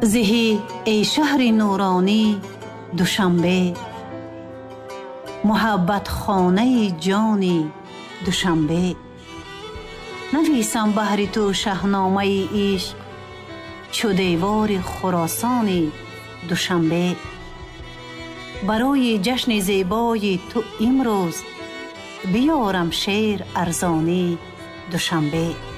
زهی ای شهر نورانی دوشنبه، محبت خانه جانی دوشنبه. نویسم بهر تو شاهنامه عشق چو دیوار خراسانی دوشنبه. برای جشن زیبای تو امروز بیارم شعر ارزانی دوشنبه.